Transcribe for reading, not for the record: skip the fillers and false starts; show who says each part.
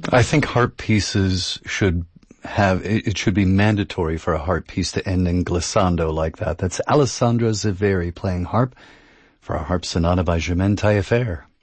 Speaker 1: I think harp pieces should it should be mandatory for a harp piece to end in glissando like that. That's Alessandro Ziveri playing harp for a harp sonata by Germaine Taillefer.